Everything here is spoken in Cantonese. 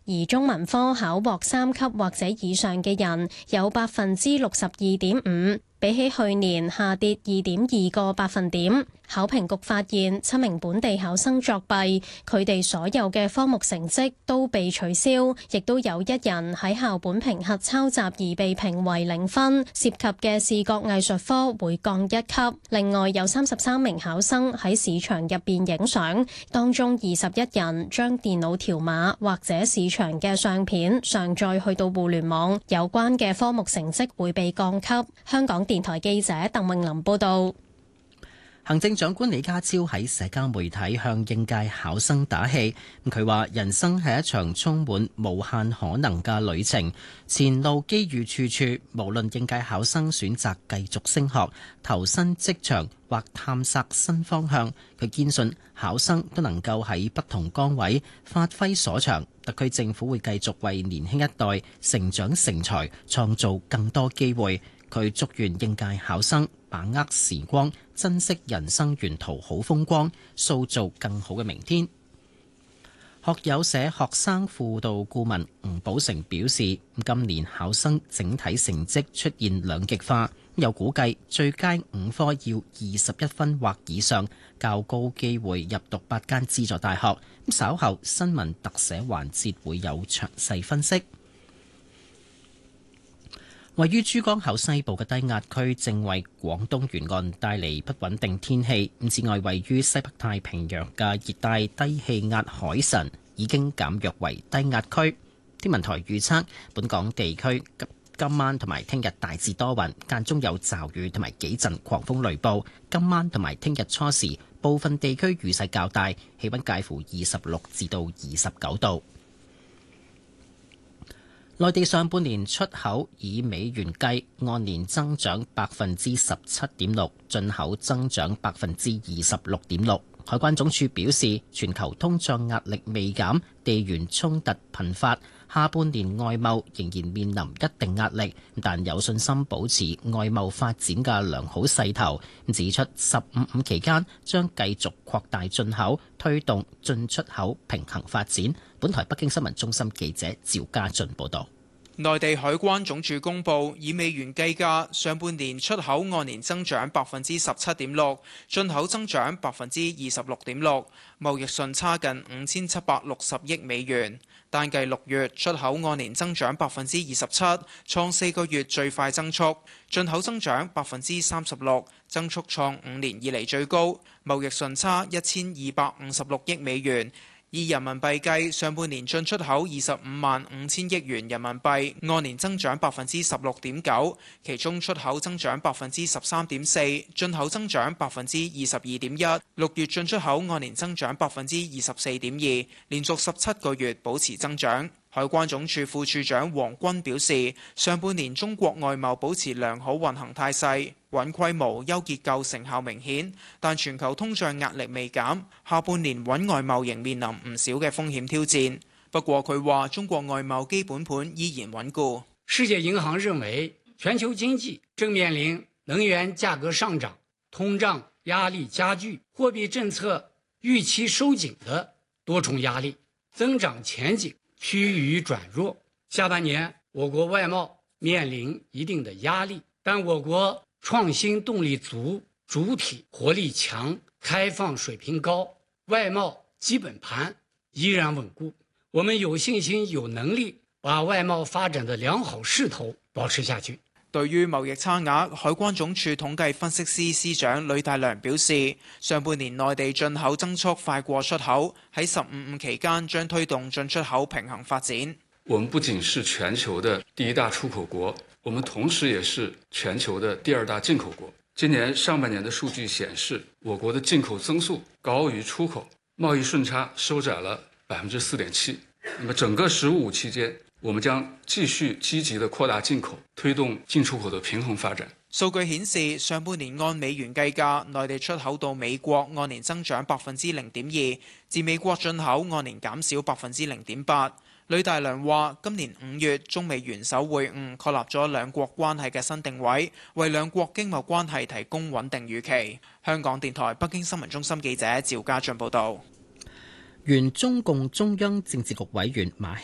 而中文科考獲3級或者以上嘅人有62.5%。比起去年下跌2.2個百分點。考評局發現7名本地考生作弊，佢哋所有嘅科目成績都被取消，亦都有一人喺校本評核抄襲而被評為0分，涉及嘅視覺藝術科會降1級。另外有33名考生喺試場入邊影相，當中21人將電腦條碼或者試場嘅相片上載去到互聯網，有關嘅科目成績會被降級。香港電台記者鄧穎琳報道。 行政長官李家超喺社交媒體向應屆考生打氣，佢話人生係一場充滿無限可能嘅旅程，前路機遇處處，無論應屆考生選擇繼續升學、投身職場或探索新方向，佢堅信考生都能夠喺不同崗位發揮所長，特區政府會繼續為年輕一代成長成才創造更多機會。佢祝願應屆考生把握時光，珍惜人生沿途好風光，塑造更好嘅明天。學友社學生輔導顧問吳寶成表示，今年考生整體成績出現兩極化，又估計最佳5科要21分或以上，較高機會入讀8間資助大學。稍後新聞特寫環節會有詳細分析。位於珠江口西部嘅低壓區正為廣東沿岸帶嚟不穩定天氣。此外，位於西北太平洋嘅熱帶低氣壓海神已經減弱為低壓區。天文台預測，本港地區今晚同埋聽日大致多雲，間中有驟雨同埋幾陣狂風雷暴。今晚同埋聽日初時，部分地區雨勢較大，氣溫介乎26至到29度。內地上半年出口以美元計，按年增長17.6%，進口增長26.6%。海關總署表示，全球通脹壓力未減，地緣衝突頻發，下半年外貿仍然面臨一定壓力，但有信心保持外貿發展嘅良好勢頭。指出15期間將繼續擴大進口，推動進出口平衡發展。本台北京新聞中心記者趙家俊報道。 內地海關總署公佈，以美元計價，上半年出口按年增長17.6%，進口增長26.6%，貿易順差近5760億美元。單計6月出口按年增長27%，創4個月最快增速；進口增長36%，增速創5年以嚟最高。貿易順差1256億美元。以人民幣計，上半年進出口255000億元人民幣，按年增長16.9%，其中出口增長13.4%，進口增長22.1%。6月進出口按年增長24.2%，連續17個月保持增長。海關總署副署長黃軍表示，上半年中國外貿保持良好運行態勢，穩規模、優結構成效明顯，但全球通脹壓力未減，下半年穩外貿仍面臨唔少嘅風險挑戰。不過佢話，中國外貿基本盤依然穩固。 世界銀行認為，全球經濟正面臨能源價格上漲、通脹壓力加劇、貨幣政策預期收緊的多重壓力，增長前景趨於轉弱。下半年我國外貿面臨一定的壓力，但我國創新動力足，主體活力強，開放水平高，外貿基本盤依然穩固。我們有信心、有能力把外貿發展的良好勢頭保持下去。 對於貿易差額，海關總署統計分析司司長呂大良表示，上半年內地進口增速快過出口，喺15期間將推動進出口平衡發展。 我們不僅是全球的第一大出口國，我們同時也是全球的第二大進口國。今年上半年的數據顯示，我國的進口增速高於出口，貿易順差收窄了4.7%。那麼整個15期間，我們將繼續積極地擴大進口，推動進出口的平衡發展。 數據顯示，上半年按美元計價，內地出口到美國按年增長0.2%，自美國進口按年減少0.8%。呂大良話：今年5月，中美元首會晤，確立咗兩國關係嘅新定位，為兩國經貿關係提供穩定預期。香港電台北京新聞中心記者趙家俊報道。 原中共中央政治局委員馬